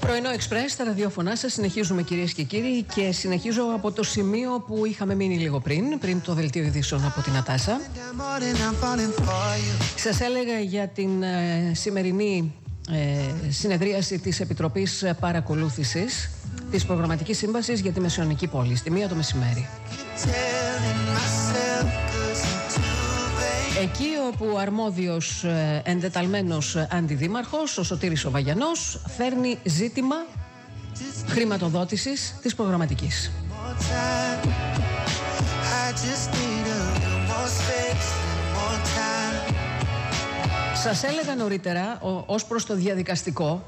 Πρωινό Εξπρές, στα ραδιόφωνά σας. Συνεχίζουμε, κυρίες και κύριοι, και συνεχίζω από το σημείο που είχαμε μείνει λίγο πριν το δελτίο ειδήσεων από την Ατάσα. Σας έλεγα για την σημερινή συνεδρίαση της Επιτροπής Παρακολούθησης της Προγραμματικής Σύμβασης για τη Μεσαιωνική Πόλη, στη 1 το μεσημέρι. Εκεί όπου ο αρμόδιος εντεταλμένος αντιδήμαρχος, ο Σωτήρης ο Βαγιανός, φέρνει ζήτημα χρηματοδότησης της προγραμματικής. Σας έλεγα νωρίτερα, ως προς το διαδικαστικό,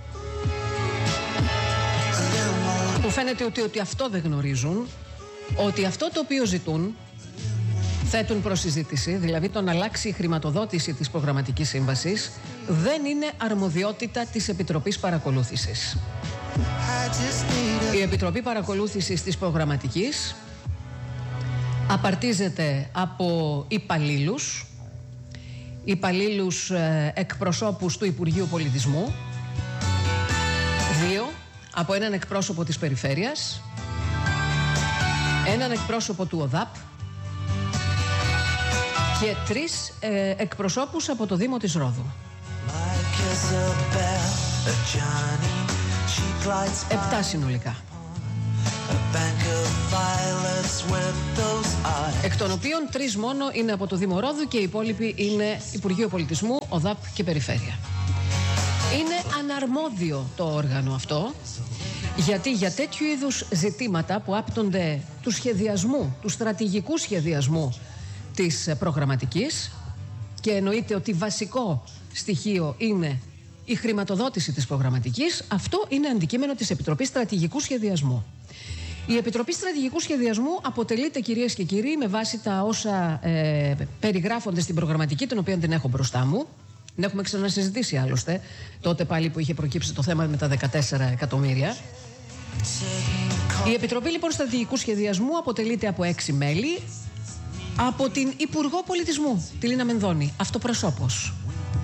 που φαίνεται ότι αυτό δεν γνωρίζουν, ότι αυτό το οποίο ζητούν, θέτουν προς συζήτηση, δηλαδή το να αλλάξει η χρηματοδότηση της προγραμματικής σύμβασης, δεν είναι αρμοδιότητα της Επιτροπής Παρακολούθησης. Η Επιτροπή Παρακολούθησης της προγραμματικής απαρτίζεται από υπαλλήλους εκπροσώπους του Υπουργείου Πολιτισμού, 2, από έναν εκπρόσωπο της Περιφέρειας, έναν εκπρόσωπο του ΟΔΑΠ και 3 εκπροσώπους από το Δήμο της Ρόδου. 7 συνολικά. Εκ των οποίων 3 μόνο είναι από το Δήμο Ρόδου και οι υπόλοιποι είναι Υπουργείο Πολιτισμού, ΟΔΑΠ και Περιφέρεια. Είναι αναρμόδιο το όργανο αυτό, γιατί για τέτοιου είδους ζητήματα που άπτονται του σχεδιασμού, του στρατηγικού σχεδιασμού της προγραμματικής, και εννοείται ότι βασικό στοιχείο είναι η χρηματοδότηση της προγραμματικής, αυτό είναι αντικείμενο της Επιτροπής Στρατηγικού Σχεδιασμού. Η Επιτροπή Στρατηγικού Σχεδιασμού αποτελείται, κυρίες και κύριοι, με βάση τα όσα περιγράφονται στην προγραμματική, την οποία την έχω μπροστά μου. Την έχουμε ξανασυζητήσει άλλωστε, τότε πάλι που είχε προκύψει το θέμα με τα 14 εκατομμύρια. Η Επιτροπή λοιπόν Στρατηγικού Σχεδιασμού αποτελείται από 6 μέλη, από την Υπουργό Πολιτισμού, τη Λίνα Μενδώνη, αυτοπροσώπως,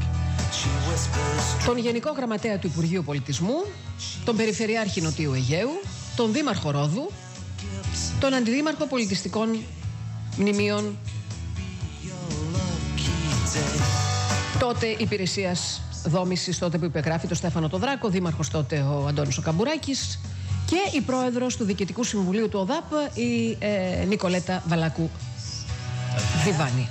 τον Γενικό Γραμματέα του Υπουργείου Πολιτισμού, τον Περιφερειάρχη Νοτιού Αιγαίου, τον Δήμαρχο Ρόδου, τον Αντιδήμαρχο Πολιτιστικών Μνημείων τότε Υπηρεσίας Δόμησης, τότε που υπεγράφει, το Στέφανο το Δράκο, Δήμαρχος τότε ο Αντώνης ο Καμπουράκης, και η Πρόεδρος του Διοικητικού Συμβουλίου του ΟΔΑΠ, η Νικολέτα Βαλάκου Διβάρη.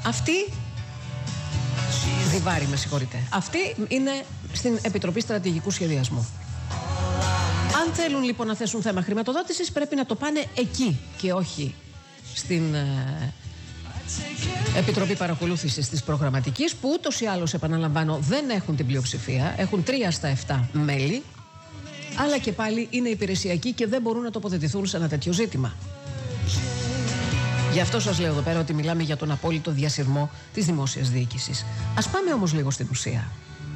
Αυτή είναι στην Επιτροπή Στρατηγικού Σχεδιασμού. Αν θέλουν λοιπόν να θέσουν θέμα χρηματοδότησης, πρέπει να το πάνε εκεί και όχι στην Επιτροπή Παρακολούθησης της Προγραμματικής, που ούτως ή άλλως, επαναλαμβάνω, δεν έχουν την πλειοψηφία. Έχουν 3 στα 7 μέλη, αλλά και πάλι είναι υπηρεσιακοί και δεν μπορούν να τοποθετηθούν σε ένα τέτοιο ζήτημα. Γι' αυτό σας λέω εδώ πέρα ότι μιλάμε για τον απόλυτο διασυρμό της δημόσιας διοίκησης. Ας πάμε όμως λίγο στην ουσία.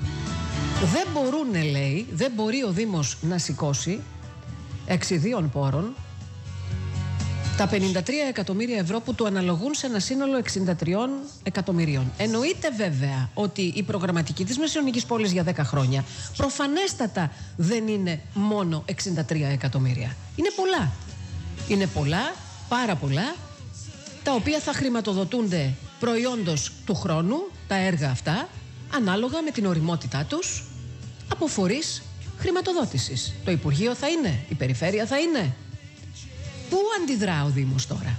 Δεν μπορεί ο Δήμος να σηκώσει εξ ιδίων πόρων τα 53 εκατομμύρια ευρώ που του αναλογούν σε ένα σύνολο 63 εκατομμυρίων. Εννοείται βέβαια ότι η προγραμματική της Μεσαιωνικής Πόλης για 10 χρόνια προφανέστατα δεν είναι μόνο 63 εκατομμύρια. Είναι πολλά, πάρα πολλά, τα οποία θα χρηματοδοτούνται προϊόντος του χρόνου, τα έργα αυτά, ανάλογα με την ωριμότητά τους, από φορείς χρηματοδότησης. Το Υπουργείο θα είναι, η Περιφέρεια θα είναι. Πού αντιδρά ο Δήμος τώρα?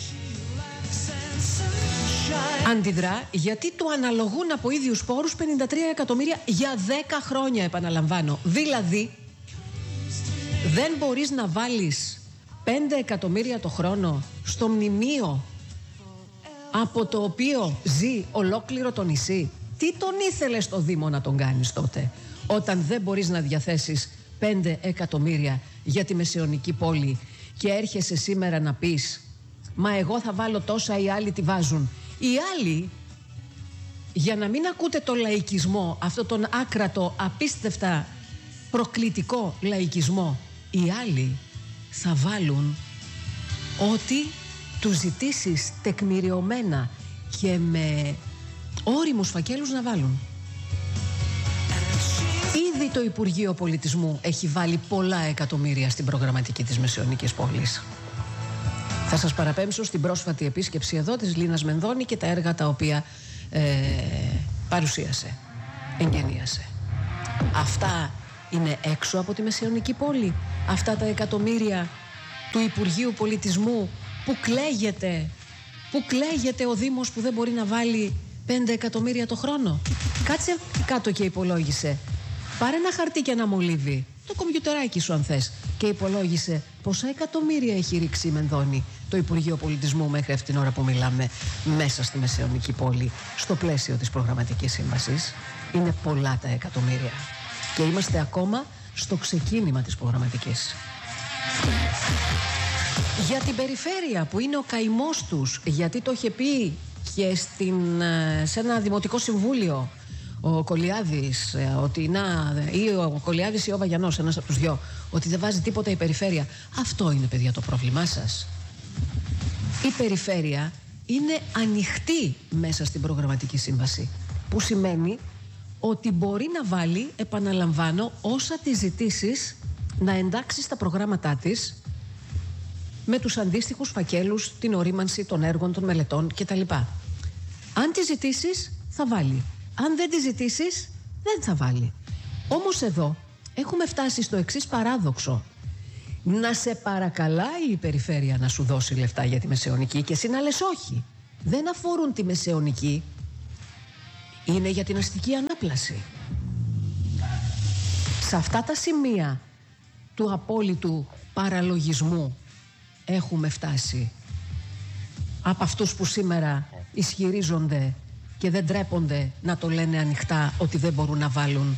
Αντιδρά γιατί του αναλογούν από ίδιους πόρους 53 εκατομμύρια για 10 χρόνια, επαναλαμβάνω. Δηλαδή, δεν μπορείς να βάλεις 5 εκατομμύρια το χρόνο στο μνημείο από το οποίο ζει ολόκληρο το νησί. Τι τον ήθελες στο Δήμο να τον κάνεις τότε, όταν δεν μπορείς να διαθέσεις 5 εκατομμύρια για τη Μεσαιωνική Πόλη και έρχεσαι σήμερα να πεις «Μα εγώ θα βάλω τόσα, οι άλλοι τι βάζουν». Οι άλλοι, για να μην ακούτε το λαϊκισμό, αυτό τον άκρατο, απίστευτα προκλητικό λαϊκισμό, οι άλλοι θα βάλουν ό,τι τους ζητήσεις τεκμηριωμένα και με όριμους φακέλους να βάλουν. Ήδη το Υπουργείο Πολιτισμού έχει βάλει πολλά εκατομμύρια στην προγραμματική της Μεσαιωνικής πόλης. Θα σας παραπέμψω στην πρόσφατη επίσκεψη εδώ της Λίνας Μενδώνη και τα έργα τα οποία παρουσίασε, εγγενίασε. Αυτά είναι έξω από τη Μεσαιωνική πόλη. Αυτά τα εκατομμύρια του Υπουργείου Πολιτισμού που κλαίγεται ο Δήμος που δεν μπορεί να βάλει 5 εκατομμύρια το χρόνο. Κάτσε κάτω και υπολόγισε. Πάρε ένα χαρτί και ένα μολύβι, το κομπιουτεράκι σου αν θες, και υπολόγισε πόσα εκατομμύρια έχει ρίξει η Μενδώνη το Υπουργείο Πολιτισμού μέχρι αυτήν την ώρα που μιλάμε μέσα στη Μεσαιωνική πόλη στο πλαίσιο της προγραμματικής σύμβασης. Είναι πολλά τα εκατομμύρια και είμαστε ακόμα στο ξεκίνημα της προγραμματικής. Για την περιφέρεια που είναι ο καημός τους, γιατί το είχε πει και σε ένα δημοτικό συμβούλιο ο Κολιάδης, ή ο Κολιάδης ή ο Βαγιανός, ένας από τους δυο, ότι δεν βάζει τίποτα η περιφέρεια. Αυτό είναι, παιδιά, το πρόβλημά σας. Η περιφέρεια είναι ανοιχτή μέσα στην προγραμματική σύμβαση, που σημαίνει ότι μπορεί να βάλει, επαναλαμβάνω, όσα της ζητήσεις να εντάξει στα προγράμματά της με τους αντίστοιχους φακέλους, την ορίμανση των έργων, των μελετών κτλ. Αν τις ζητήσεις, θα βάλει. Αν δεν τις ζητήσεις, δεν θα βάλει. Όμως εδώ έχουμε φτάσει στο εξής παράδοξο. Να σε παρακαλάει η περιφέρεια να σου δώσει λεφτά για τη Μεσαιωνική και εσύ να λες όχι. Δεν αφορούν τη Μεσαιωνική. Είναι για την αστική ανάπλαση. Σε αυτά τα σημεία του απόλυτου παραλογισμού έχουμε φτάσει. Από αυτούς που σήμερα ισχυρίζονται και δεν τρέπονται να το λένε ανοιχτά ότι δεν μπορούν να βάλουν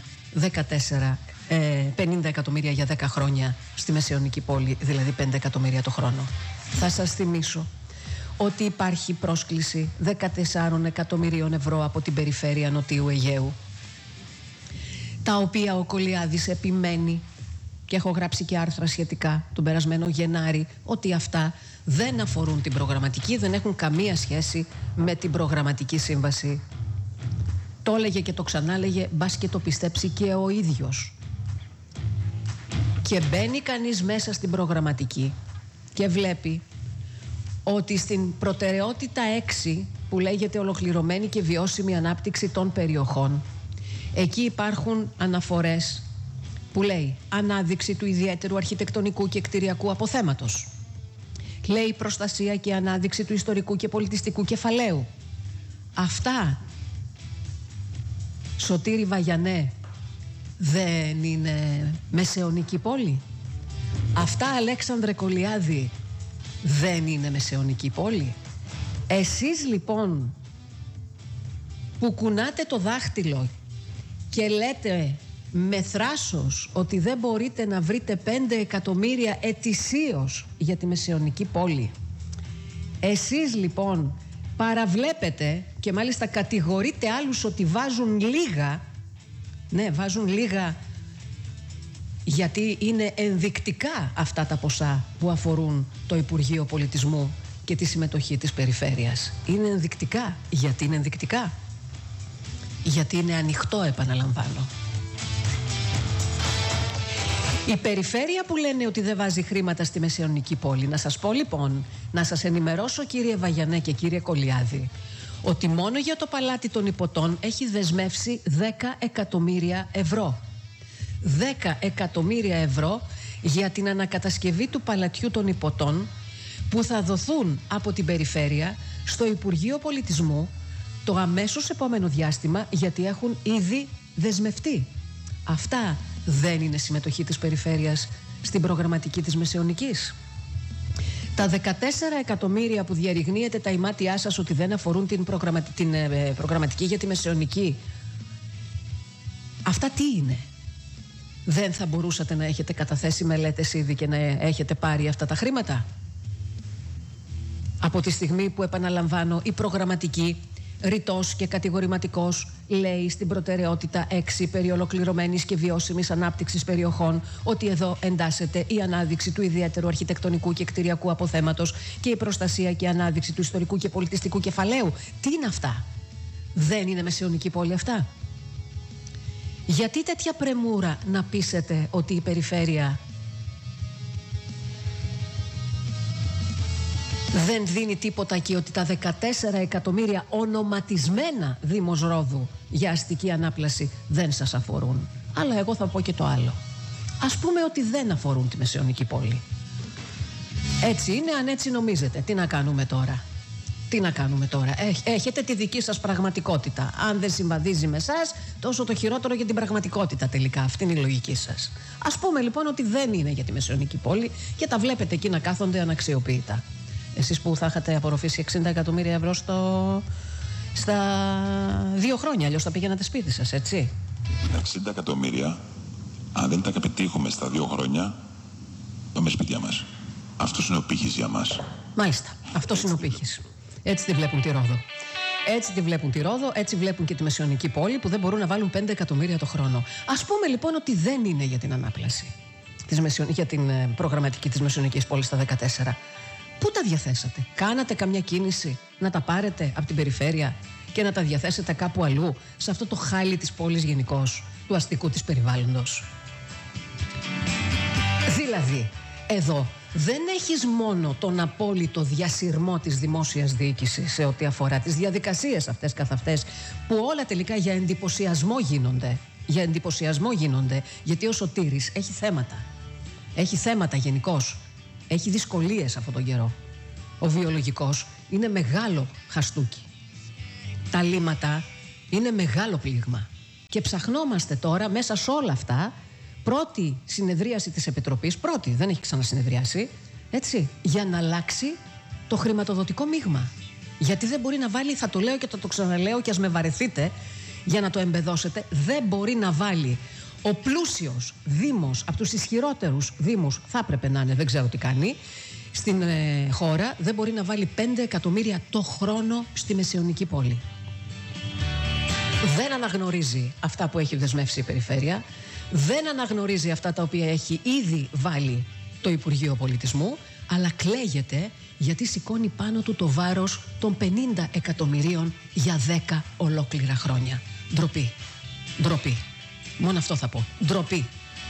50 εκατομμύρια για 10 χρόνια στη Μεσαιωνική πόλη, δηλαδή 5 εκατομμύρια το χρόνο. Θα σας θυμίσω ότι υπάρχει πρόσκληση 14 εκατομμυρίων ευρώ από την περιφέρεια Νοτιού Αιγαίου, τα οποία ο Κολιάδης επιμένει, και έχω γράψει και άρθρα σχετικά τον περασμένο Γενάρη, ότι αυτά δεν αφορούν την προγραμματική, δεν έχουν καμία σχέση με την προγραμματική σύμβαση. Το έλεγε και το ξανάλεγε, μπας και το πιστέψει και ο ίδιος. Και μπαίνει κανείς μέσα στην προγραμματική και βλέπει ότι στην προτεραιότητα 6, που λέγεται ολοκληρωμένη και βιώσιμη ανάπτυξη των περιοχών, εκεί υπάρχουν αναφορές που λέει ανάδειξη του ιδιαίτερου αρχιτεκτονικού και κτηριακού αποθέματος. Λέει προστασία και ανάδειξη του ιστορικού και πολιτιστικού κεφαλαίου. Αυτά, Σωτήρη Βαγιανέ, δεν είναι μεσαιωνική πόλη? Αυτά, Αλέξανδρε Κολιάδη, δεν είναι μεσαιωνική πόλη? Εσείς λοιπόν που κουνάτε το δάχτυλο και λέτε με θράσος ότι δεν μπορείτε να βρείτε 5 εκατομμύρια ετησίως για τη μεσαιωνική πόλη, εσείς λοιπόν παραβλέπετε και μάλιστα κατηγορείτε άλλους ότι βάζουν λίγα. Ναι, βάζουν λίγα γιατί είναι ενδεικτικά αυτά τα ποσά που αφορούν το Υπουργείο Πολιτισμού και τη συμμετοχή της περιφέρειας. Είναι ενδεικτικά. Γιατί είναι ενδεικτικά? Γιατί είναι ανοιχτό, επαναλαμβάνω. Η περιφέρεια που λένε ότι δεν βάζει χρήματα στη μεσαιωνική πόλη, να σας πω λοιπόν, να σας ενημερώσω κύριε Βαγιανέ και κύριε Κολιάδη, ότι μόνο για το παλάτι των Ιππωτών έχει δεσμεύσει 10 εκατομμύρια ευρώ. 10 εκατομμύρια ευρώ για την ανακατασκευή του παλατιού των Ιππωτών, που θα δοθούν από την περιφέρεια στο Υπουργείο Πολιτισμού το αμέσως επόμενο διάστημα, γιατί έχουν ήδη δεσμευτεί. Αυτά δεν είναι συμμετοχή της περιφέρειας στην προγραμματική της Μεσαιωνικής? Τα 14 εκατομμύρια που διαρριγνύεται τα ημάτια σας ότι δεν αφορούν την προγραμματική για τη Μεσαιωνική, αυτά τι είναι? Δεν θα μπορούσατε να έχετε καταθέσει μελέτες ήδη και να έχετε πάρει αυτά τα χρήματα? Από τη στιγμή που, επαναλαμβάνω, η προγραμματική ρητός και κατηγορηματικός λέει στην προτεραιότητα 6 περί ολοκληρωμένης και βιώσιμης ανάπτυξης περιοχών ότι εδώ εντάσσεται η ανάδειξη του ιδιαίτερου αρχιτεκτονικού και κτηριακού αποθέματος και η προστασία και ανάδειξη του ιστορικού και πολιτιστικού κεφαλαίου. Τι είναι αυτά? Δεν είναι μεσαιωνική πόλη αυτά? Γιατί τέτοια πρεμούρα να πείσετε ότι η περιφέρεια δεν δίνει τίποτα και ότι τα 14 εκατομμύρια ονοματισμένα Δήμος Ρόδου για αστική ανάπλαση δεν σας αφορούν? Αλλά εγώ θα πω και το άλλο. Ας πούμε ότι δεν αφορούν τη Μεσαιωνική πόλη. Έτσι είναι, αν έτσι νομίζετε. Τι να κάνουμε τώρα? Τι να κάνουμε τώρα? Έχετε τη δική σας πραγματικότητα. Αν δεν συμβαδίζει με εσάς, τόσο το χειρότερο για την πραγματικότητα τελικά. Αυτή είναι η λογική σας. Ας πούμε λοιπόν ότι δεν είναι για τη Μεσαιωνική πόλη και τα βλέπετε εκεί να κάθονται αναξιοποιητά. Εσείς που θα είχατε απορροφήσει 60 εκατομμύρια ευρώ στα 2 χρόνια, αλλιώς θα πήγαινατε σπίτι σας, έτσι. 60 εκατομμύρια, αν δεν τα πετύχουμε στα 2 χρόνια, πάμε σπίτια μας. Αυτός είναι ο πύχης για μας. Μάλιστα, αυτός είναι ο πύχης. Έτσι τη βλέπουν τη Ρόδο. Έτσι τη βλέπουν τη Ρόδο, έτσι βλέπουν και τη Μεσαιωνική πόλη που δεν μπορούν να βάλουν 5 εκατομμύρια το χρόνο. Ας πούμε λοιπόν ότι δεν είναι για την ανάπλαση, για την προγραμματική της Μεσαιωνικής πόλης στα 14. Πού τα διαθέσατε? Κάνατε καμιά κίνηση να τα πάρετε από την περιφέρεια και να τα διαθέσετε κάπου αλλού, σε αυτό το χάλι της πόλης γενικώς, του αστικού της περιβάλλοντος? Δηλαδή, εδώ δεν έχεις μόνο τον απόλυτο διασυρμό της δημόσιας διοίκησης σε ό,τι αφορά τις διαδικασίες αυτές καθ' αυτές, που όλα τελικά για εντυπωσιασμό γίνονται. Για εντυπωσιασμό γίνονται, γιατί ο Σωτήρης έχει θέματα. Έχει θέματα γενικώς. Έχει δυσκολίες αυτόν τον καιρό. Ο βιολογικός είναι μεγάλο χαστούκι. Τα λίμματα είναι μεγάλο πλήγμα. Και ψαχνόμαστε τώρα μέσα σε όλα αυτά, πρώτη συνεδρίαση της Επιτροπής, πρώτη, δεν έχει ξανασυνεδριάσει, έτσι, για να αλλάξει το χρηματοδοτικό μείγμα. Γιατί δεν μπορεί να βάλει, θα το λέω και θα το ξαναλέω και ας με βαρεθείτε για να το εμπεδώσετε, δεν μπορεί να βάλει ο πλούσιος δήμος, από τους ισχυρότερους δήμους θα έπρεπε να είναι, δεν ξέρω τι κάνει, στην χώρα, δεν μπορεί να βάλει 5 εκατομμύρια το χρόνο στη Μεσαιωνική πόλη. Δεν αναγνωρίζει αυτά που έχει δεσμεύσει η περιφέρεια, δεν αναγνωρίζει αυτά τα οποία έχει ήδη βάλει το Υπουργείο Πολιτισμού, αλλά κλαίγεται γιατί σηκώνει πάνω του το βάρος των 50 εκατομμυρίων για 10 ολόκληρα χρόνια. Ντροπή. Ντροπή. Μόνο αυτό θα πω. Ντροπή.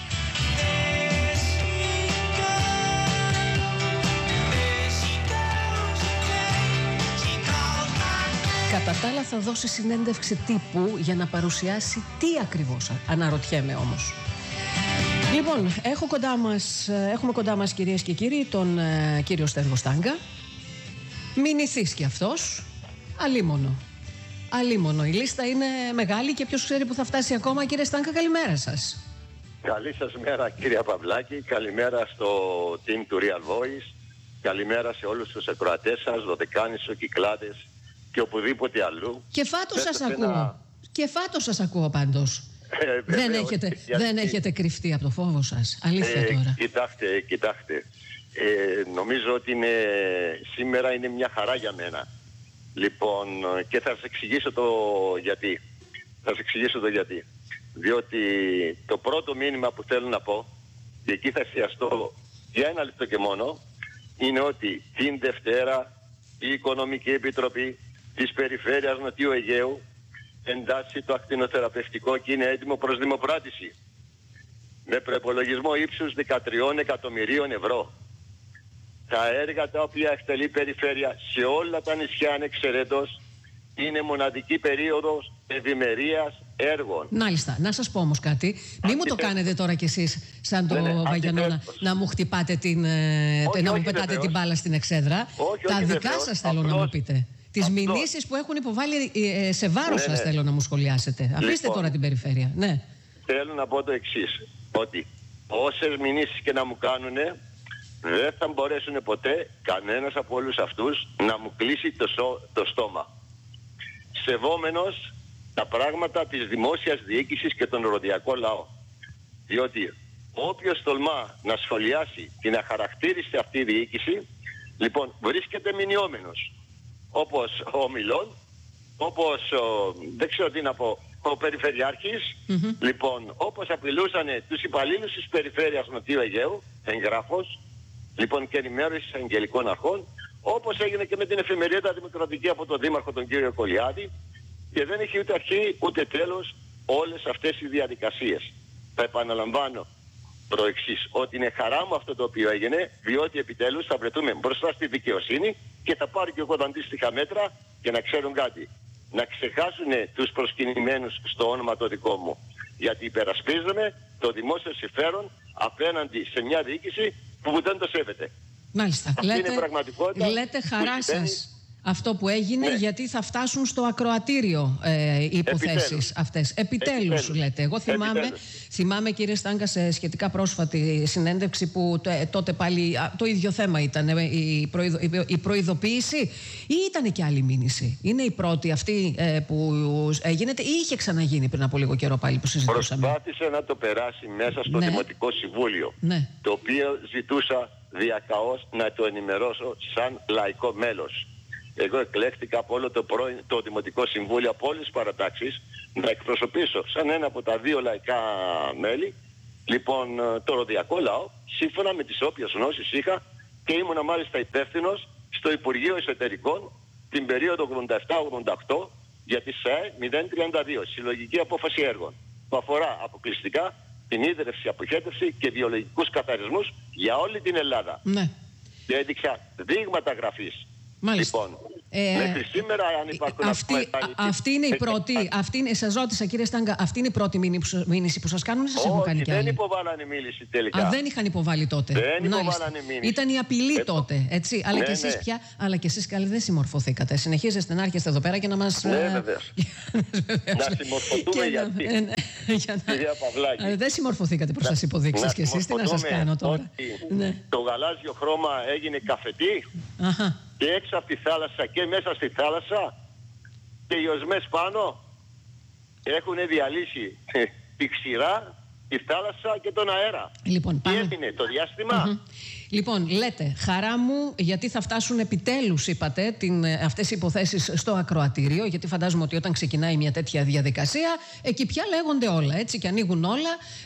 Κατά τα άλλα θα δώσει συνέντευξη τύπου για να παρουσιάσει τι ακριβώς, αναρωτιέμαι όμως. Λοιπόν, έχουμε κοντά μας κυρίες και κύριοι τον κύριο Στέργο Στάγκα. Μηνυθής κι αυτός, αλίμονο. Αλίμονο. Η λίστα είναι μεγάλη και ποιος ξέρει που θα φτάσει ακόμα. Κύριε Στάγκα, καλημέρα σας. Καλή σας μέρα κύριε Παυλάκη, καλημέρα στο team του Real Voice, καλημέρα σε όλους τους ακροατές σας, Δωδεκάνησο, Κυκλάδες και οπουδήποτε αλλού. Και φάτος σας ακούω. Και φάτος σας ακούω πάντως. Δεν έχετε κρυφτεί από το φόβο σας. Αλήθεια τώρα. Κοιτάξτε. Νομίζω ότι σήμερα είναι μια χαρά για μένα. Λοιπόν, και θα σας εξηγήσω το γιατί. Διότι το πρώτο μήνυμα που θέλω να πω, και εκεί θα εστιαστώ για 1 λεπτό και μόνο, είναι ότι την Δευτέρα η Οικονομική Επιτροπή της Περιφέρειας Νοτιού Αιγαίου εντάσσει το ακτινοθεραπευτικό και είναι έτοιμο προς δημοπράτηση με προϋπολογισμό ύψους 13 εκατομμυρίων ευρώ. Τα έργα τα οποία εκτελεί η Περιφέρεια σε όλα τα νησιά ανεξαιρέτως είναι μοναδική περίοδος ευημερίας έργων. Μάλιστα. Να σας πω όμως κάτι. Μην μου το κάνετε τώρα κι εσείς σαν το Βαγιανό να μου χτυπάτε να μου πετάτε την μπάλα στην εξέδρα. Τα δικά σας θέλω να μου πείτε. Τις μηνύσεις που έχουν υποβάλει σε βάρος σας θέλω να μου σχολιάσετε. Αφήστε τώρα την Περιφέρεια. Ναι. Θέλω να πω το εξής. Ότι όσες μηνύσεις και να μου κάνουν, δεν θα μπορέσουν ποτέ κανένας από όλους αυτούς να μου κλείσει το στόμα. Σεβόμενος τα πράγματα της δημόσιας διοίκησης και τον ροδιακό λαό. Διότι όποιος τολμά να σχολιάσει την αχαρακτήριστη αυτή διοίκηση, λοιπόν βρίσκεται μηνιόμενος. Όπως ο Μιλών, όπως δεν ξέρω τι να πω, ο Περιφερειάρχης, λοιπόν, όπως απειλούσαν τους υπαλλήλους της Περιφέρειας Νοτιού Αιγαίου, εγγράφος, λοιπόν και ενημέρωση αγγελικών αρχών, όπως έγινε και με την εφημερίδα Δημοκρατική από τον Δήμαρχο τον κύριο Κολιάδη, και δεν έχει ούτε αρχή ούτε τέλος όλες αυτές οι διαδικασίες. Θα επαναλαμβάνω προεξής, ότι είναι χαρά μου αυτό το οποίο έγινε, διότι επιτέλους θα βρεθούμε μπροστά στη δικαιοσύνη και θα πάρω και εγώ τα αντίστοιχα μέτρα και να ξέρουν κάτι. Να ξεχάσουν τους προσκυνημένους στο όνομα το δικό μου. Γιατί υπερασπίζομαι το δημόσιο συμφέρον απέναντι σε μια διοίκηση που δεν το σέβεται. Μάλιστα. Λέτε χαρά σας αυτό που έγινε, ναι, γιατί θα φτάσουν στο ακροατήριο οι υποθέσεις αυτές. Επιτέλους, λέτε. Εγώ θυμάμαι, κύριε Στάγκα, σε σχετικά πρόσφατη συνέντευξη που τότε πάλι το ίδιο θέμα ήταν, η προειδοποίηση, ή ήταν και άλλη μήνυση? Είναι η πρώτη αυτή που γίνεται, ή είχε ξαναγίνει πριν από λίγο καιρό πάλι που συζητούσαμε? Προσπάθησε να το περάσει μέσα στο Δημοτικό Συμβούλιο, το οποίο ζητούσα διακαώς να το ενημερώσω σαν λαϊκό μέλος. Εγώ εκλέχτηκα από όλο το Δημοτικό Συμβούλιο, από όλες τις παρατάξεις, να εκπροσωπήσω σαν ένα από τα δύο λαϊκά μέλη, λοιπόν, το ροδιακό λαό, σύμφωνα με τις όποιες γνώσεις είχα, και ήμουνα μάλιστα υπεύθυνος στο Υπουργείο Εσωτερικών την περίοδο 87-88 για τη ΣΑΕ 032, συλλογική απόφαση έργων, που αφορά αποκλειστικά την ίδρυυση, αποχέτευση και βιολογικούς καθαρισμούς για όλη την Ελλάδα. Ναι. Και έδειξα δείγματα γραφής. Μάλιστα. Λοιπόν, μέχρι σήμερα, αν υπάρχουν αυτή είναι η πρώτη. Σας ρώτησα, κύριε Στάγκα, αυτή είναι η πρώτη μήνυση που σας κάνουν, ή σας έχουν κάνει κι άλλη? Δεν υποβάλανε μήνυση τελικά. Δεν είχαν υποβάλει τότε. Δεν υποβάλανε μήνυση. Ήταν η απειλή τότε, έτσι. Αλλά και εσείς πια. Αλλά και εσείς καλή δεν συμμορφωθήκατε. Συνεχίζεστε να έρχεστε εδώ πέρα και να μας. Ναι, βεβαίως. Να συμμορφωθούμε γιατί. Κυρία Παυλάκη. Δεν συμμορφωθήκατε προς τις υποδείξεις κι εσείς. Τι να σας κάνω τώρα? Το γαλάζιο χρώμα έγινε καφετί. Και έξω από τη θάλασσα και μέσα στη θάλασσα και οι οσμές πάνω έχουν διαλύσει τη ξηρά, τη θάλασσα και τον αέρα. Λοιπόν, τι έγινε το διάστημα? Λοιπόν, λέτε, χαρά μου γιατί θα φτάσουν επιτέλους, είπατε, αυτές οι υποθέσεις στο ακροατήριο, γιατί φαντάζομαι ότι όταν ξεκινάει μια τέτοια διαδικασία, εκεί πια λέγονται όλα, έτσι, και ανοίγουν όλα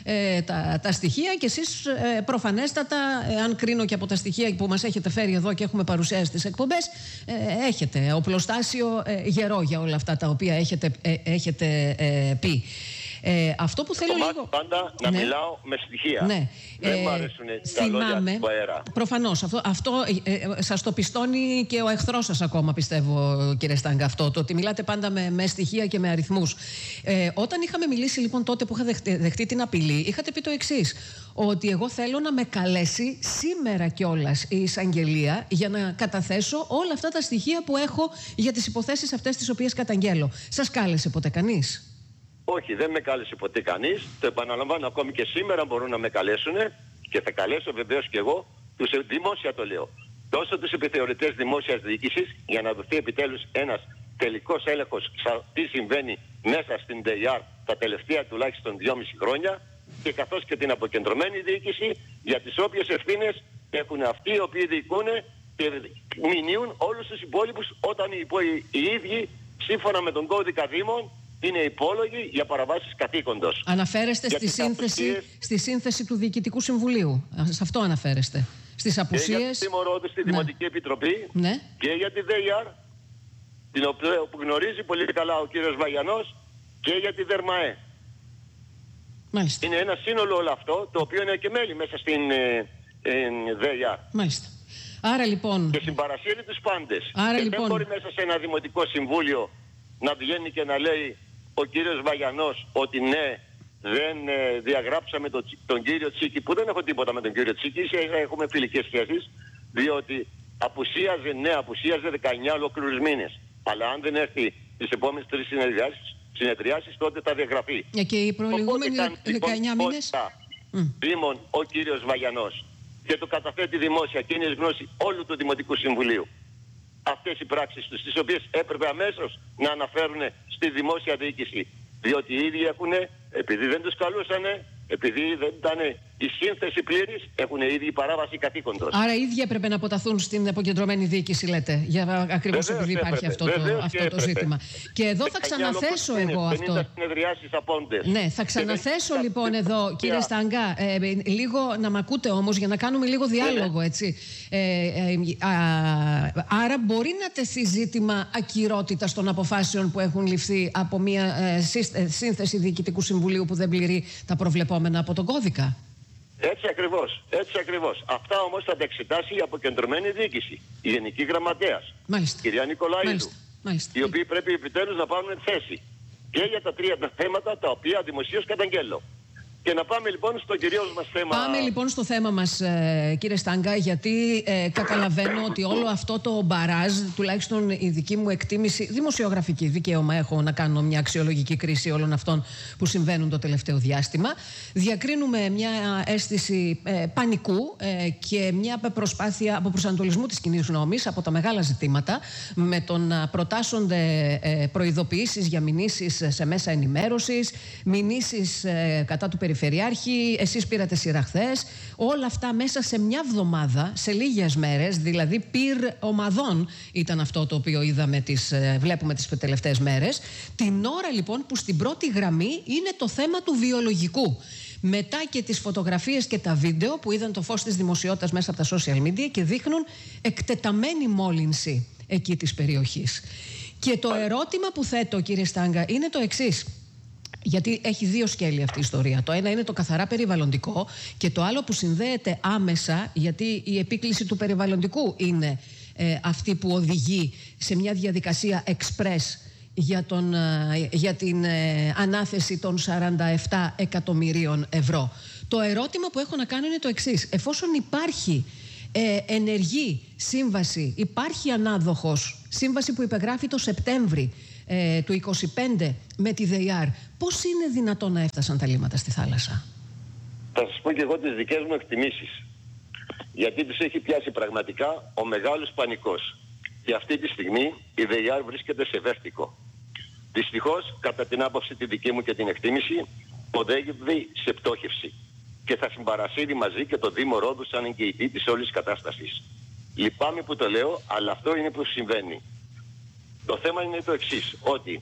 τα στοιχεία, και εσείς προφανέστατα, αν κρίνω και από τα στοιχεία που μας έχετε φέρει εδώ και έχουμε παρουσιάσει στις εκπομπές, έχετε οπλοστάσιο γερό για όλα αυτά τα οποία έχετε πει. Αυτό που θέλω λίγο... πάντα να μιλάω με στοιχεία. Ναι. Δεν μου αρέσουν τα λόγια του αέρα. Προφανώς. Αυτό σας το πιστώνει και ο εχθρός σας ακόμα, πιστεύω, κύριε Στάγκα, αυτό. Το ότι μιλάτε πάντα με στοιχεία και με αριθμούς. Όταν είχαμε μιλήσει λοιπόν τότε που είχα δεχτεί την απειλή, είχατε πει το εξής, ότι εγώ θέλω να με καλέσει σήμερα κιόλας η εισαγγελία για να καταθέσω όλα αυτά τα στοιχεία που έχω για τις υποθέσεις αυτές τις οποίες καταγγέλλω. Σας κάλεσε ποτέ κανείς? Όχι, δεν με κάλεσε ποτέ κανείς. Το επαναλαμβάνω, ακόμη και σήμερα μπορούν να με καλέσουν και θα καλέσω βεβαίως και εγώ. Δημόσια το λέω. Τόσο τους επιθεωρητές δημόσιας διοίκησης, για να δοθεί επιτέλους ένας τελικός έλεγχος τι συμβαίνει μέσα στην ΔΕΙΑΡ τα τελευταία τουλάχιστον 2,5 χρόνια, και καθώς και την αποκεντρωμένη διοίκηση, για τις όποιες ευθύνες έχουν αυτοί οι οποίοι διοικούν και μηνύουν όλους τους υπόλοιπους, όταν οι ίδιοι σύμφωνα με τον κώδικα Δήμων είναι υπόλογοι για παραβάσεις καθήκοντος. Αναφέρεστε στη σύνθεση του Διοικητικού Συμβουλίου. Σε αυτό αναφέρεστε. Στις απουσίες. Και για τη Δημορόδου στη Δημοτική Επιτροπή, και για τη ΔΕΙΑΡ, την οποία γνωρίζει πολύ καλά ο κύριος Βαγιανός, και για τη ΔΕΡΜΑΕ. Μάλιστα. Είναι ένα σύνολο όλο αυτό, το οποίο είναι και μέλη μέσα στην ΔΕΙΑΡ. Μάλιστα. Άρα λοιπόν... Και συμπαρασύρει τους πάντες. Άρα, και λοιπόν... δεν μπορεί μέσα σε ένα Δημοτικό Συμβούλιο να βγαίνει και να λέει ο κύριος Βαγιανός ότι ναι, δεν διαγράψαμε τον κύριο Τσίκη, που δεν έχω τίποτα με τον κύριο Τσίκη, έχουμε φιλικές σχέσεις, διότι απουσίαζε 19 ολόκληρους μήνες. Αλλά αν δεν έρθει τις επόμενες 3 συνεδριάσεις, τότε θα διαγραφεί. Και οι προηγούμενοι 19 μήνες... Δήμων ο κύριος Βαγιανός και το καταθέτει δημόσια και είναι γνώση όλου του Δημοτικού Συμβουλίου αυτές οι πράξεις τους, τις οποίες έπρεπε αμέσως να αναφέρουν στη δημόσια διοίκηση, διότι οι ίδιοι έχουν, επειδή δεν τους καλούσανε, επειδή δεν ήταν Η σύνθεση πλήρης έχουν ήδη παράβαση καθήκοντος. Άρα ήδη έπρεπε να αποταθούν στην αποκεντρωμένη διοίκηση, λέτε, ακριβώς επειδή υπάρχει αυτό το ζήτημα. Και εδώ θα ξαναθέσω εγώ αυτό. 50 συνεδριάσεις απόντες. Ναι, θα ξαναθέσω λοιπόν εδώ, κύριε Στάγκα, λίγο να μ' ακούτε όμως, για να κάνουμε λίγο διάλογο, έτσι. Άρα μπορεί να τεθεί ζήτημα ακυρότητας των αποφάσεων που έχουν ληφθεί από μια σύνθεση Διοικητικού Συμβουλίου που δεν πληρεί τα προβλεπόμενα από τον κώδικα. Έτσι ακριβώς, έτσι ακριβώς. Αυτά όμως θα τα εξετάσει η αποκεντρωμένη διοίκηση, η Γενική Γραμματέας, η κυρία Νικολαίδου, οι οποίοι πρέπει επιτέλους να πάρουν θέση και για τα τρία θέματα τα οποία δημοσίως καταγγέλλω. Και να πάμε λοιπόν στο κυρίως μας θέμα. Πάμε λοιπόν στο θέμα μας, κύριε Στάγκα, γιατί καταλαβαίνω ότι όλο αυτό το μπαράζ, τουλάχιστον η δική μου εκτίμηση, δημοσιογραφική, δικαίωμα έχω να κάνω μια αξιολογική κρίση όλων αυτών που συμβαίνουν το τελευταίο διάστημα. Διακρίνουμε μια αίσθηση πανικού και μια προσπάθεια αποπροσανατολισμού της κοινής γνώμης από τα μεγάλα ζητήματα, με το να προτάσσονται προειδοποιήσεις για μηνύσεις σε μέσα ενημέρωσης, μηνύσεις κατά του περιφερειάρχη. Εσείς πήρατε σειρά χθες. Όλα αυτά μέσα σε μια εβδομάδα, σε λίγες μέρες, δηλαδή πυρ ομαδών ήταν αυτό το οποίο βλέπουμε τις τελευταίες μέρες. Την ώρα λοιπόν που στην πρώτη γραμμή είναι το θέμα του βιολογικού. Μετά και τις φωτογραφίες και τα βίντεο που είδαν το φως της δημοσιότητας μέσα από τα social media και δείχνουν εκτεταμένη μόλυνση εκεί της περιοχής. Και το ερώτημα που θέτω, κύριε Στάγκα, είναι το εξής. Γιατί έχει δύο σκέλη αυτή η ιστορία. Το ένα είναι το καθαρά περιβαλλοντικό και το άλλο που συνδέεται άμεσα, γιατί η επίκληση του περιβαλλοντικού είναι αυτή που οδηγεί σε μια διαδικασία express για την ανάθεση των 47 εκατομμυρίων ευρώ. Το ερώτημα που έχω να κάνω είναι το εξής. Εφόσον υπάρχει ενεργή σύμβαση, υπάρχει ανάδοχος, σύμβαση που υπεγράφει το Σεπτέμβρη του 25 με τη ΔΕΙΑΡ, πώς είναι δυνατόν να έφτασαν τα λίμματα στη θάλασσα? Θα σας πω και εγώ τις δικές μου εκτιμήσεις. Γιατί τους έχει πιάσει πραγματικά ο μεγάλος πανικός. Και αυτή τη στιγμή η ΔΕΙΑΡ βρίσκεται σε βέρτικο. Δυστυχώς, κατά την άποψη τη δική μου και την εκτίμηση, οδεύει σε πτώχευση. Και θα συμπαρασύρει μαζί και το Δήμο Ρόδου σαν εγγυητή της όλης κατάστασης. Λυπάμαι που το λέω, αλλά αυτό είναι που συμβαίνει. Το θέμα είναι το εξής, ότι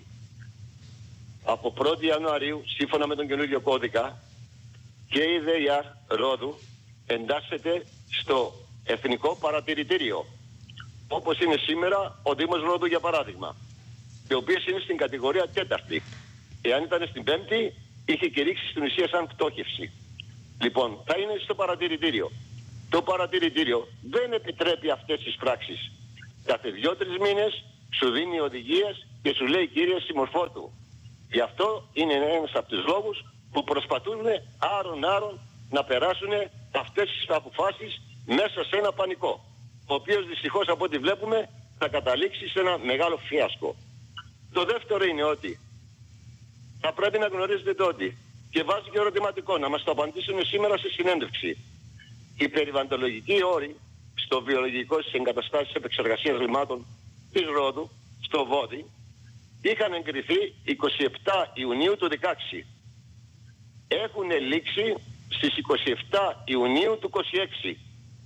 από 1η Ιανουαρίου, σύμφωνα με τον καινούργιο κώδικα, και η ΔΕΙΑΡ Ρόδου εντάσσεται στο Εθνικό Παρατηρητήριο. Όπως είναι σήμερα ο Δήμος Ρόδου, για παράδειγμα, ο οποίος είναι στην κατηγορία 4η. Εάν ήταν στην 5η, είχε κηρύξει στην ουσία σαν πτώχευση. Λοιπόν, θα είναι στο παρατηρητήριο. Το παρατηρητήριο δεν επιτρέπει αυτές τις πράξεις. Κάθε 2-3 μήνες σου δίνει οδηγίες και σου λέει, κύριε, συμμορφώτου. Γι' αυτό είναι ένας από τους λόγους που προσπαθούν άρον-άρον να περάσουν αυτές τις αποφάσεις μέσα σε ένα πανικό, ο οποίος δυστυχώς από ό,τι βλέπουμε θα καταλήξει σε ένα μεγάλο φιάσκο. Το δεύτερο είναι ότι θα πρέπει να γνωρίζετε το ότι, και βάζει και ερωτηματικό, να μας το απαντήσουν σήμερα σε συνέντευξη, οι περιβαλλοντολογικοί όροι στο βιολογικό στις εγκαταστάσεις επεξεργασίας λιμάτων της Ρόδου, στο Βόδι, είχαν εγκριθεί 27 Ιουνίου του 2016. Έχουν λήξει στις 27 Ιουνίου του 2026.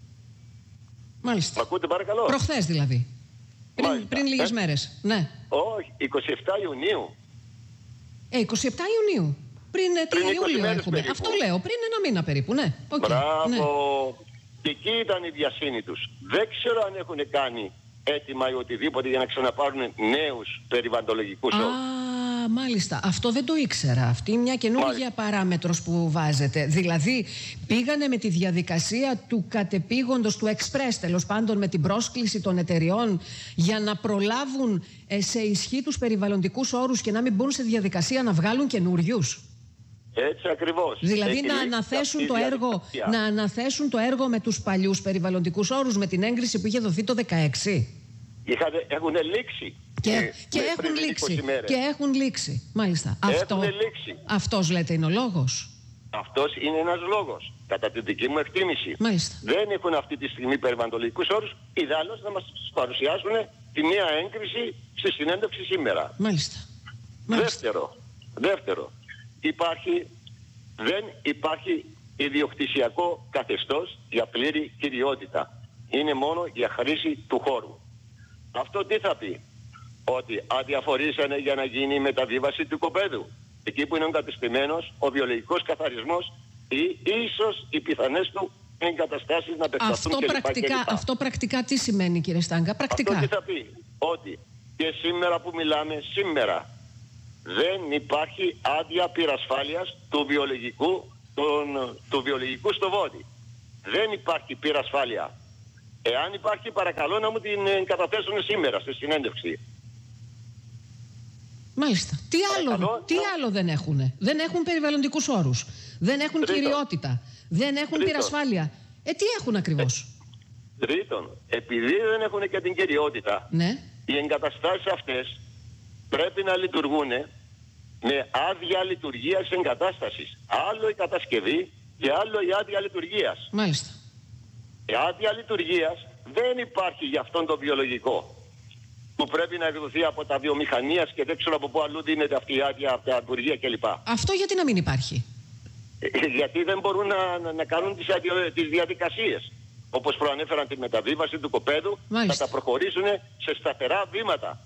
Μάλιστα. Μ' ακούτε παρακαλώ? Προχθές δηλαδή. Πριν λίγες μέρες. Ναι. Όχι, 27 Ιουνίου. 27 Ιουνίου. Πριν Ιούλιο έχουμε. Περίπου. Αυτό λέω, πριν ένα μήνα περίπου, ναι. Okay. Μπράβο. Ναι. Και εκεί ήταν η βιασύνη τους. Δεν ξέρω αν έχουν κάνει έτοιμα ή οτιδήποτε για να ξαναπάρουν νέους περιβαλλοντολογικούς όρους. Μάλιστα. Αυτό δεν το ήξερα. Αυτή είναι μια καινούργια παράμετρος που βάζετε. Δηλαδή, πήγανε με τη διαδικασία του κατεπήγοντος, του express, τέλος πάντων, με την πρόσκληση των εταιριών για να προλάβουν σε ισχύ τους περιβαλλοντικούς όρους και να μην μπουν σε διαδικασία να βγάλουν καινούριους. Έτσι ακριβώς. Δηλαδή να αναθέσουν το έργο με τους παλιούς περιβαλλοντικούς όρους, με την έγκριση που είχε δοθεί το 2016. Έχουν λήξει. Και έχουν λήξει. Μάλιστα. Αυτός λέτε είναι ο λόγος. Αυτός είναι ένας λόγος. Κατά την δική μου εκτίμηση. Μάλιστα. Δεν έχουν αυτή τη στιγμή περιβαλλοντολογικούς όρους. Ιδάλλως να μας παρουσιάσουν τη μία έγκριση στη συνέντευξη σήμερα. Μάλιστα. Δεύτερο. Δεν υπάρχει ιδιοκτησιακό καθεστώς για πλήρη κυριότητα. Είναι μόνο για χρήση του χώρου. Αυτό τι θα πει? Ότι αδιαφορήσανε για να γίνει η μεταβίβαση του οικοπαίδου. Εκεί που είναι εγκατεστημένος ο βιολογικός καθαρισμός ή ίσως οι πιθανές του εγκαταστάσεις να επεκταθούν Αυτό πρακτικά τι σημαίνει, κύριε Στάγκα? Πρακτικά. Αυτό τι θα πει? Ότι και σήμερα που μιλάμε, σήμερα δεν υπάρχει άδεια πυρασφάλειας του βιολογικού στο Βόδι. Δεν υπάρχει πυρασφάλεια. Εάν υπάρχει, παρακαλώ να μου την καταθέσουν σήμερα στη συνέντευξη. Μάλιστα. Τι άλλο δεν έχουν? Δεν έχουν περιβαλλοντικούς όρους. Δεν έχουν κυριότητα. Δεν έχουν πυρασφάλεια. Τι έχουν ακριβώς? Τρίτον, επειδή δεν έχουν και την κυριότητα, ναι, οι εγκαταστάσεις αυτές πρέπει να λειτουργούν με άδεια λειτουργίας εγκατάστασης. Άλλο η κατασκευή και άλλο η άδεια λειτουργίας. Μάλιστα. Η άδεια λειτουργίας δεν υπάρχει για αυτόν τον βιολογικό που πρέπει να εκδοθεί από τα βιομηχανίας και δεν ξέρω από πού αλλού δίνεται αυτή η άδεια από τα υπουργεία κλπ. Αυτό γιατί να μην υπάρχει? Γιατί δεν μπορούν να κάνουν τις διαδικασίες. Όπως προανέφεραν τη μεταβίβαση του οικοπαίδου, θα τα προχωρήσουν σε σταθερά βήματα.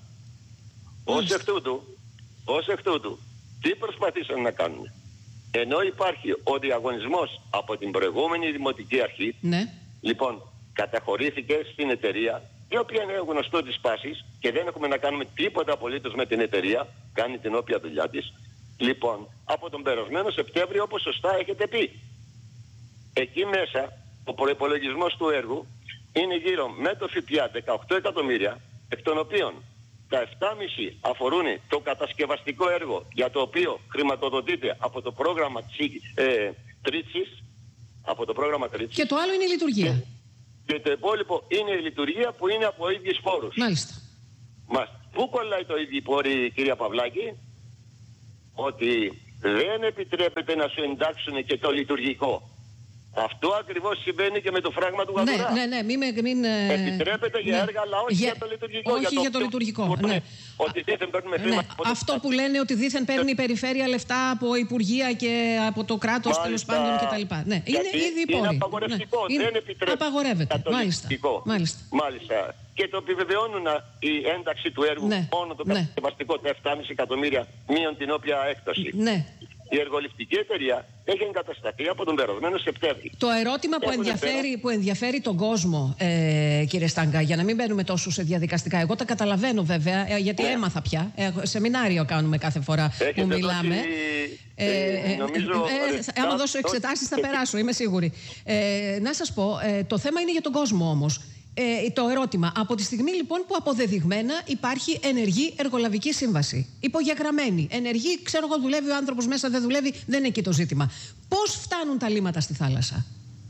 Ως εκ τούτου, τι προσπαθήσαν να κάνουν? Ενώ υπάρχει ο διαγωνισμός από την προηγούμενη Δημοτική Αρχή, ναι, λοιπόν, καταχωρήθηκε στην εταιρεία, η οποία είναι γνωστό της πάσης και δεν έχουμε να κάνουμε τίποτα απολύτως με την εταιρεία, κάνει την όποια δουλειά της. Λοιπόν, από τον περασμένο Σεπτέμβριο, όπως σωστά έχετε πει, εκεί μέσα ο προϋπολογισμός του έργου είναι γύρω με το ΦΠΑ 18 εκατομμύρια, εκ των οποίων τα 7,5 αφορούν το κατασκευαστικό έργο, για το οποίο χρηματοδοτείται από το πρόγραμμα Τρίτσης. Και το άλλο είναι η λειτουργία. Και το υπόλοιπο είναι η λειτουργία που είναι από ίδιους πόρους. Μάλιστα. Πού κολλάει το ίδιο πόρη, κυρία Παυλάκη? Ότι δεν επιτρέπεται να σου εντάξουν και το λειτουργικό. Αυτό ακριβώς συμβαίνει και με το φράγμα του Γαδουρά. Ναι, μην επιτρέπεται για έργα, αλλά όχι για το λειτουργικό. Όχι για το λειτουργικό. Ναι. Ότι δήθεν παίρνουμε χρήματα. Αυτό που λένε ότι δήθεν παίρνει η περιφέρεια λεφτά από υπουργεία και από το κράτος, τέλος πάντων κτλ. Ναι, είναι ήδη πόροι. Είναι απαγορευτικό. Δεν επιτρέπεται. Απαγορεύεται. Μάλιστα. Και το επιβεβαιώνουν η ένταξη του έργου μόνο το κατασκευαστικό, τα 7,5 εκατομμύρια, μείον την όποια έκταση. Ναι. Η εργοληπτική εταιρεία έχει εγκατασταθεί από τον περασμένο Σεπτέμβριο. Το ερώτημα που ενδιαφέρει τον κόσμο, κύριε Στάγκα, για να μην μπαίνουμε τόσο σε διαδικαστικά, εγώ τα καταλαβαίνω βέβαια, γιατί έμαθα πια. Σεμινάριο κάνουμε κάθε φορά που μιλάμε. Άμα δώσω εξετάσεις θα περάσω, είμαι σίγουρη. Να σας πω, το θέμα είναι για τον κόσμο όμως. Το ερώτημα, από τη στιγμή λοιπόν που αποδεδειγμένα υπάρχει ενεργή εργολαβική σύμβαση, υπογεγραμμένη, ενεργή, ξέρω εγώ, δουλεύει ο άνθρωπος μέσα, δεν δουλεύει, δεν είναι εκεί το ζήτημα. Πώς φτάνουν τα λίμματα στη θάλασσα?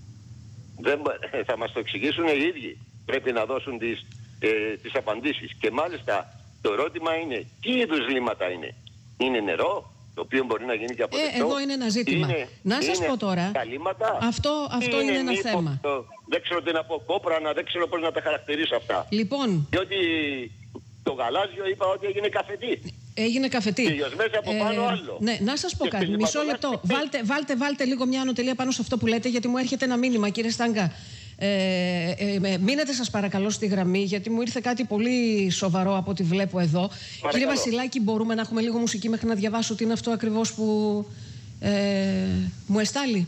Θα μας το εξηγήσουν οι ίδιοι. Πρέπει να δώσουν τις απαντήσεις. Και μάλιστα το ερώτημα είναι τι είδους λίμματα είναι? Είναι νερό, το οποίο μπορεί να γίνει και αποδεκτό? Εδώ είναι ένα ζήτημα. Να σας πω τώρα, αυτό είναι ένα θέμα. Δεν ξέρω τι να πω, κόπρανα, δεν ξέρω πώς να τα χαρακτηρίσω αυτά. Λοιπόν. Διότι το γαλάζιο είπα ότι έγινε καφετή. Έγινε καφετή. Και μέσα από πάνω άλλο. Ναι, να σας πω κάτι. Μισό λεπτό. Βάλτε λίγο μια ανωτελεία πάνω σε αυτό που λέτε, γιατί μου έρχεται ένα μήνυμα, κύριε Στάγκα. Μείνετε σας παρακαλώ στη γραμμή, γιατί μου ήρθε κάτι πολύ σοβαρό από ό,τι βλέπω εδώ. Παρακαλώ. Κύριε Βασιλάκη, μπορούμε να έχουμε λίγο μουσική μέχρι να διαβάσω τι είναι αυτό ακριβώς που μου εστάλει?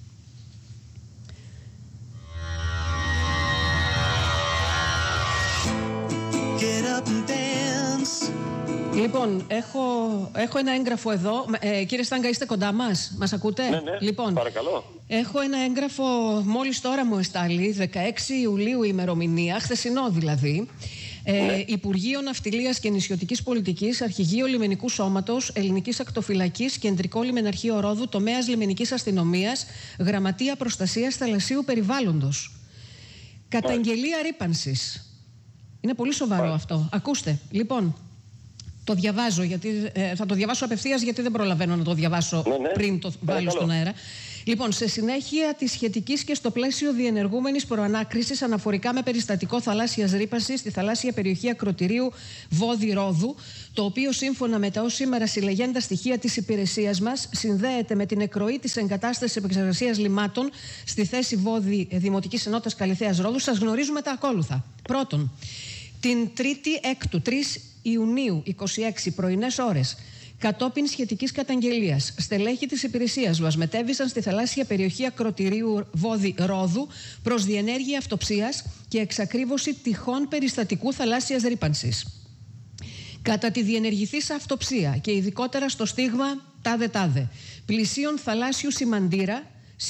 Λοιπόν, έχω ένα έγγραφο εδώ. Κύριε Στάγκα, είστε κοντά μας? Μας ακούτε? Ναι, λοιπόν, παρακαλώ. Έχω ένα έγγραφο, μόλις τώρα μου εστάλει, 16 Ιουλίου ημερομηνία, χθεσινό δηλαδή. Υπουργείο Ναυτιλίας και Νησιωτικής Πολιτικής, Αρχηγείο Λιμενικού Σώματος, Ελληνικής Ακτοφυλακής, Κεντρικό Λιμεναρχείο Ρόδου, Τομέας Λιμενικής Αστυνομίας, Γραμματεία Προστασίας Θαλασσίου Περιβάλλοντος. Καταγγελία ρύπανσης. Είναι πολύ σοβαρό αυτό. Ακούστε, λοιπόν. Το διαβάζω, γιατί θα το διαβάσω απευθείας, γιατί δεν προλαβαίνω να το διαβάσω πριν το βάλω στον αέρα. Λοιπόν, σε συνέχεια της σχετικής και στο πλαίσιο διενεργούμενης προανάκρισης αναφορικά με περιστατικό θαλάσσιας ρύπανσης στη θαλάσσια περιοχή ακροτηρίου Βόδι Ρόδου, το οποίο σύμφωνα με τα ως σήμερα συλλεγέντα στοιχεία της υπηρεσίας μας συνδέεται με την εκροή της εγκατάστασης επεξεργασίας λιμάτων στη θέση Βόδι Δημοτικής Ενότητας Καλιθέας Ρόδου, σας γνωρίζουμε τα ακόλουθα. Πρώτον, την 3η 3 Ιουνίου 26 πρωινές ώρες, κατόπιν σχετικής καταγγελίας, στελέχη της υπηρεσίας μας μετέβησαν στη θαλάσσια περιοχή ακροτηρίου Βόδι Ρόδου προς διενέργεια αυτοψίας και εξακρίβωση τυχόν περιστατικού θαλάσσιας ρύπανσης. Κατά τη διενεργηθήσα αυτοψία και ειδικότερα στο στίγμα τάδε πλησίων θαλάσσιου σημαντήρα,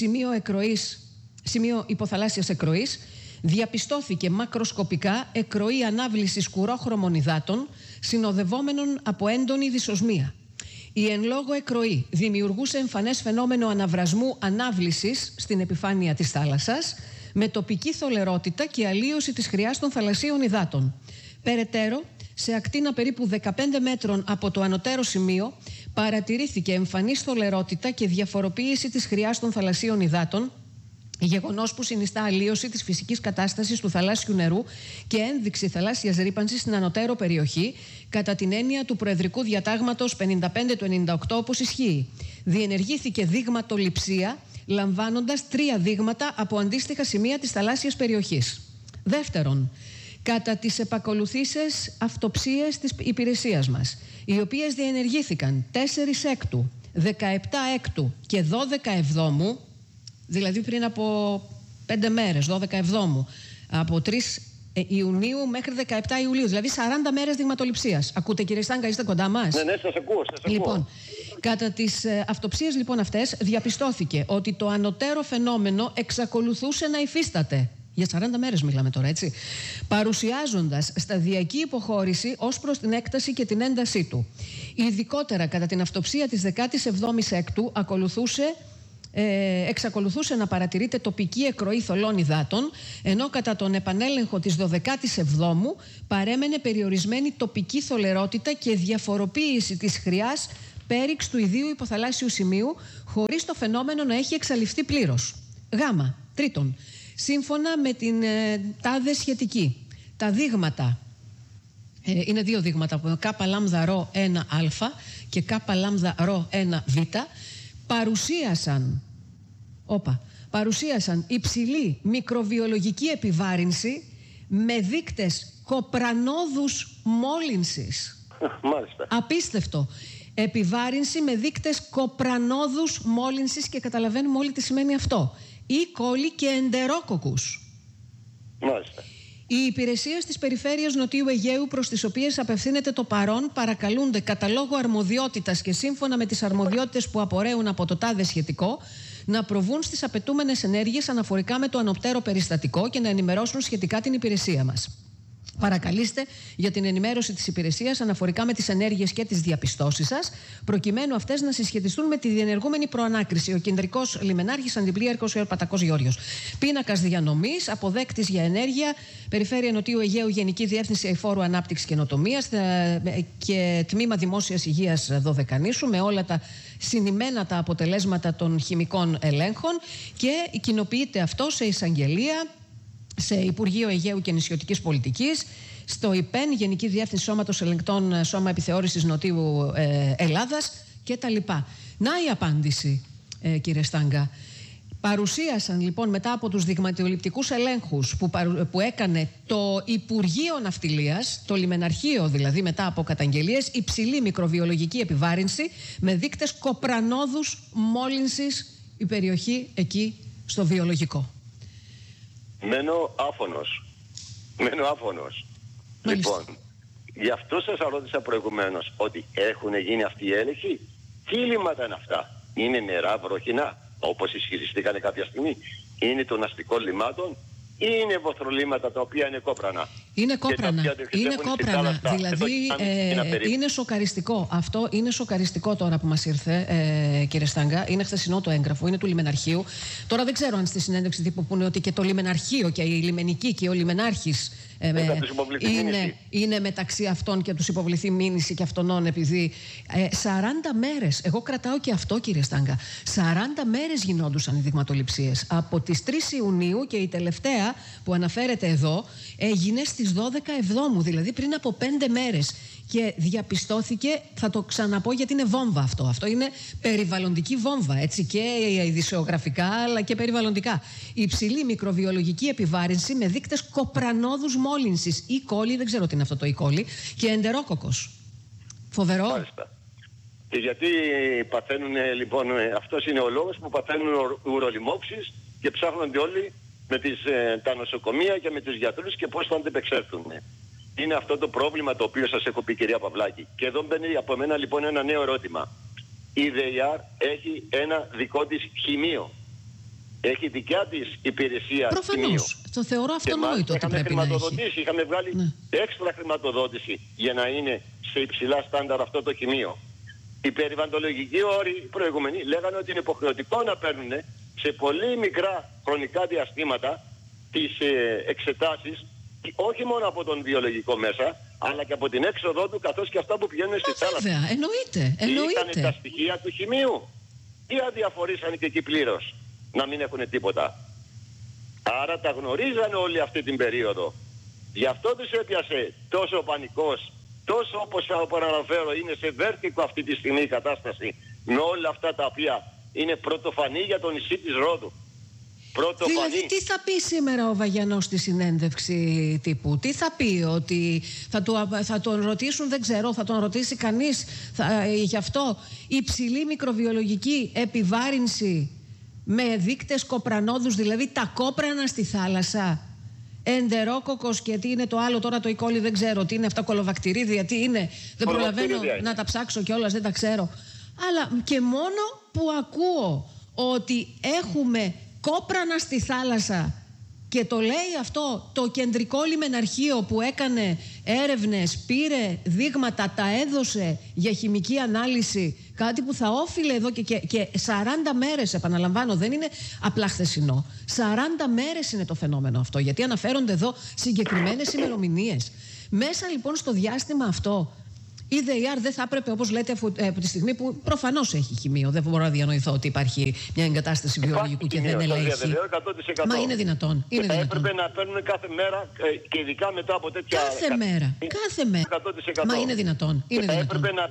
σημείο υποθαλάσσιας εκροής, διαπιστώθηκε μακροσκοπικά εκροή ανάβλησης κουρόχρωμων υδάτων συνοδευόμενων από έντονη δυσοσμία. Η εν λόγω εκροή δημιουργούσε εμφανές φαινόμενο αναβρασμού ανάβλησης στην επιφάνεια της θάλασσας με τοπική θολερότητα και αλλίωση της χρειάς των θαλασσίων υδάτων. Περαιτέρω, σε ακτίνα περίπου 15 μέτρων από το ανωτέρω σημείο παρατηρήθηκε εμφανής θολερότητα και διαφοροποίηση της χρειάς των θαλασσίων υδάτων, γεγονός που συνιστά αλλίωση της φυσικής κατάστασης του θαλάσσιου νερού και ένδειξη θαλάσσιας ρύπανσης στην ανωτέρω περιοχή κατά την έννοια του Προεδρικού Διατάγματος 55 του 98 όπως ισχύει. Διενεργήθηκε δείγματοληψία λαμβάνοντας 3 δείγματα από αντίστοιχα σημεία της θαλάσσιας περιοχής. Δεύτερον, κατά τις επακολουθήσεις αυτοψίες της υπηρεσίας μας, οι οποίες διενεργήθηκαν 4 Έκτου, 17 Έκτου και 12 Εβδόμου, δηλαδή πριν από 5 μέρες, 12 Εβδόμου, από 3 Ιουνίου μέχρι 17 Ιουλίου, δηλαδή 40 μέρες δειγματοληψίας. Ακούτε κύριε Στάγκα, είστε κοντά μας? Ναι, σας ακούω. Λοιπόν, κατά τις αυτοψίες λοιπόν αυτές διαπιστώθηκε ότι το ανωτέρω φαινόμενο εξακολουθούσε να υφίσταται. Για 40 μέρες μιλάμε τώρα, έτσι. Παρουσιάζοντας σταδιακή υποχώρηση ως προς την έκταση και την έντασή του. Ειδικότερα κατά την αυτοψία της 17ης Έκτου εξακολουθούσε να παρατηρείται τοπική εκροή θολών υδάτων, ενώ κατά τον επανέλεγχο της 12ης Εβδόμου παρέμενε περιορισμένη τοπική θολερότητα και διαφοροποίηση της χρειάς πέριξ του ιδίου υποθαλάσσιου σημείου, χωρίς το φαινόμενο να έχει εξαλειφθεί πλήρως. Γάμα. Τρίτον, σύμφωνα με την τάδε σχετική, τα δείγματα, είναι 2 δείγματα, K λάμδα ρο 1α και K λάμδα ρο 1β, παρουσίασαν υψηλή μικροβιολογική επιβάρυνση με δείκτες κοπρανόδους μόλυνσης. Μάλιστα. Απίστευτο. Επιβάρυνση με δείκτες κοπρανόδους μόλυνσης και καταλαβαίνουμε όλοι τι σημαίνει αυτό. Ή κόλλη και εντερόκοκκους. Μάλιστα. Οι υπηρεσίες της Περιφέρειας Νοτιού Αιγαίου προς τις οποίες απευθύνεται το παρόν παρακαλούνται κατά λόγο αρμοδιότητας και σύμφωνα με τις αρμοδιότητες που απορρέουν από το τάδε σχετικό να προβούν στις απαιτούμενες ενέργειες αναφορικά με το ανωπτέρω περιστατικό και να ενημερώσουν σχετικά την υπηρεσία μας. Παρακαλείστε για την ενημέρωση της υπηρεσίας αναφορικά με τις ενέργειες και τις διαπιστώσεις σας, προκειμένου αυτές να συσχετιστούν με τη διενεργούμενη προανάκριση. Ο Κεντρικός Λιμενάρχης Αντιπλοίαρχος Πατακός Γεώργιος. Πίνακας διανομής, αποδέκτης για ενέργεια, Περιφέρεια Νοτιού Αιγαίου, Γενική Διεύθυνση Αειφόρου Ανάπτυξης και Καινοτομίας και Τμήμα Δημόσιας Υγείας Δωδεκανήσου, με όλα τα συνημμένα τα αποτελέσματα των χημικών ελέγχων, και κοινοποιείται αυτό σε εισαγγελία, σε Υπουργείο Αιγαίου και Νησιωτικής Πολιτικής, στο ΙΠΕΝ, Γενική Διεύθυνση Σώματος Ελεγκτών, Σώμα Επιθεώρησης Νοτιού Ελλάδας κτλ. Να η απάντηση, κύριε Στάγκα. Παρουσίασαν λοιπόν μετά από τους δειγματοληπτικούς ελέγχους που έκανε το Υπουργείο Ναυτιλίας, το Λιμεναρχείο δηλαδή, μετά από καταγγελίες, υψηλή μικροβιολογική επιβάρυνση με δείκτες κοπρανόδους μόλυνσης η περιοχή εκεί στο βιολογικό. Μένω άφωνος. Λοιπόν, γι' αυτό σας ρώτησα προηγουμένως ότι έχουν γίνει αυτοί οι έλεγχοι. Τι λίμματα είναι αυτά? Είναι νερά βροχινά, όπως ισχυριστήκανε κάποια στιγμή? Είναι των αστικών λιμάτων? ή είναι βοθρολίματα τα οποία είναι κόπρανα? Είναι κόπρανα. Είναι κόπρανα. Δηλαδή είναι σοκαριστικό. Αυτό είναι σοκαριστικό τώρα που μας ήρθε, κύριε Στάγκα. Είναι χθεσινό το έγγραφο, είναι του λιμεναρχείου. Τώρα δεν ξέρω αν στη συνέντευξη τύπου πούνε ότι και το λιμεναρχείο και η λιμενική και ο λιμενάρχης είναι μεταξύ αυτών και τους υποβληθεί μήνυση και αυτών, επειδή 40 μέρες, εγώ κρατάω και αυτό, κύριε Στάγκα, 40 μέρες γινόντουσαν οι δειγματοληψίες. Από τις 3 Ιουνίου και η τελευταία που αναφέρεται εδώ έγινε στις 12 Εβδόμου, δηλαδή πριν από 5 μέρες. Και διαπιστώθηκε, θα το ξαναπώ γιατί είναι βόμβα αυτό. Αυτό είναι περιβαλλοντική βόμβα, έτσι, και ειδησεογραφικά αλλά και περιβαλλοντικά. Υψηλή μικροβιολογική επιβάρυνση με δείκτες κοπρανόδους μόλυνσης. E. coli, δεν ξέρω τι είναι αυτό το E. coli, και εντερόκοκος. Φοβερό. Μάλιστα. Και γιατί παθαίνουν, λοιπόν, αυτός είναι ο λόγος που παθαίνουν ουρολιμόξεις και ψάχνονται όλοι με τα νοσοκομεία και με τους γιατρούς και πώς θα αντεπεξέλθουν. Είναι αυτό το πρόβλημα το οποίο σας έχω πει, κυρία Παυλάκη. Και εδώ μπαίνει από μένα λοιπόν ένα νέο ερώτημα. Η ΔΕΙΑΡ έχει ένα δικό της χημείο. Έχει δικιά της υπηρεσία. Προφανώς. Χημείο. Το θεωρώ αυτονόητο ότι πρέπει να έχει. Είχαμε βγάλει έξτρα χρηματοδότηση για να είναι σε υψηλά στάνταρ αυτό το χημείο. Οι περιβαλλοντολογικοί όροι προηγούμενοι λέγανε ότι είναι υποχρεωτικό να παίρνουν σε πολύ μικρά χρονικά διαστήματα τις εξετάσεις, όχι μόνο από τον βιολογικό μέσα, αλλά και από την έξοδό του, καθώς και αυτά που πηγαίνουν στη θάλασσα. Βέβαια, εννοείται. Ήταν τα στοιχεία του χημείου ή αδιαφορήσαν και εκεί πλήρως να μην έχουν τίποτα? Άρα τα γνωρίζανε όλη αυτή την περίοδο. Γι' αυτό τους έπιασε τόσο ο πανικός, τόσο όπως αναφέρω είναι σε βέρτικο αυτή τη στιγμή η κατάσταση, με όλα αυτά τα οποία είναι πρωτοφανή για το νησί της Ρόδου. Δηλαδή τι θα πει σήμερα ο Βαγιανός στη συνέντευξη τύπου? Τι θα πει? Ότι θα τον ρωτήσουν, δεν ξέρω, θα τον ρωτήσει κανείς γι' αυτό? Υψηλή μικροβιολογική επιβάρυνση με δείκτες κοπρανόδους, δηλαδή τα κόπρανα στη θάλασσα. Εντερόκοκος και τι είναι το άλλο τώρα, το E. coli, δεν ξέρω τι είναι αυτά, κολοβακτηρίδια, τι είναι, δεν προλαβαίνω να τα ψάξω κιόλας, δεν τα ξέρω. Αλλά και μόνο που ακούω ότι έχουμε κόπρανα στη θάλασσα και το λέει αυτό το κεντρικό λιμεναρχείο που έκανε έρευνες, πήρε δείγματα, τα έδωσε για χημική ανάλυση, κάτι που θα όφιλε εδώ και 40 μέρες, επαναλαμβάνω, δεν είναι απλά χθεσινό. 40 μέρες είναι το φαινόμενο αυτό, γιατί αναφέρονται εδώ συγκεκριμένες ημερομηνίες. Μέσα λοιπόν στο διάστημα αυτό η ΔΕΙΑΡ δεν θα έπρεπε, όπως λέτε, από τη στιγμή που προφανώς έχει χημείο, δεν μπορώ να διανοηθώ ότι υπάρχει μια εγκατάσταση βιολογικού και δεν ελέγχει. Μα είναι δυνατόν? Είναι δυνατόν? Έπρεπε να παίρνουν κάθε μέρα και ειδικά μετά από τέτοια... Κάθε μέρα. 100%. Μα είναι δυνατόν? Είναι δυνατόν? Έπρεπε να